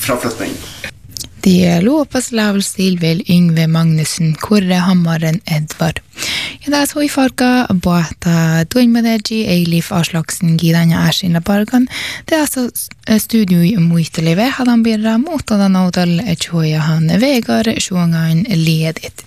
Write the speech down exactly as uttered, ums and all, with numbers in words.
fraflyttning. Det luopas laulstil vel Yngve Magnussen, Kurre Hammaren Edvard. Ja taas hui farka boata tuinmadeji Eilif Aslaksen Gidanja Ashin Parkan. Det alltså studioi muisteleve hadan birra muuttada naudal chuojahan vegar shuangain leedit.